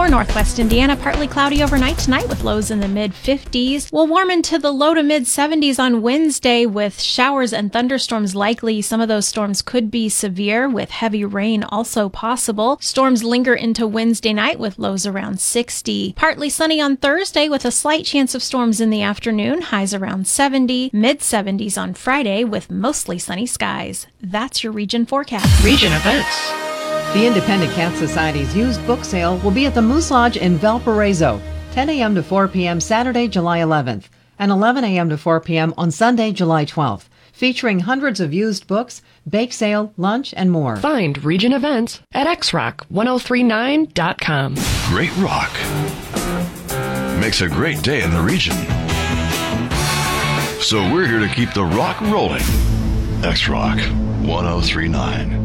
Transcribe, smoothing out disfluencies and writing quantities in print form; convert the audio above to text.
For Northwest Indiana, partly cloudy overnight tonight with lows in the mid-50s. We'll warm into the low to mid-70s on Wednesday with showers and thunderstorms likely. Some of those storms could be severe with heavy rain also possible. Storms linger into Wednesday night with lows around 60. Partly sunny on Thursday with a slight chance of storms in the afternoon. Highs around 70. Mid-70s on Friday with mostly sunny skies. That's your region forecast. Region events. The Independent Cat Society's used book sale will be at the Moose Lodge in Valparaiso, 10 a.m. to 4 p.m. Saturday, July 11th, and 11 a.m. to 4 p.m. on Sunday, July 12th, featuring hundreds of used books, bake sale, lunch, and more. Find region events at xrock1039.com. Great rock makes a great day in the region. So we're here to keep the rock rolling. X-Rock 1039.